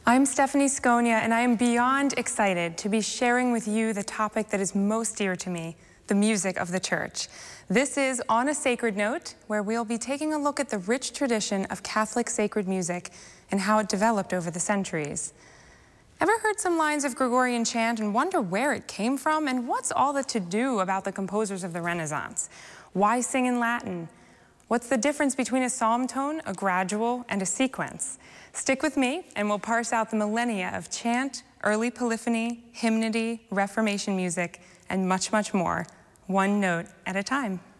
I'm Stephanie Sconia, and I am beyond excited to be sharing with you the topic that is most dear to me, the music of the church. This is On a Sacred Note, where we'll be taking a look at the rich tradition of Catholic sacred music and how it developed over the centuries. Ever heard some lines of Gregorian chant and wonder where it came from and what's all the to-do about the composers of the Renaissance? Why sing in Latin? What's the difference between a psalm tone, a gradual, and a sequence? Stick with me and we'll parse out the millennia of chant, early polyphony, hymnody, Reformation music, and much, much more, one note at a time.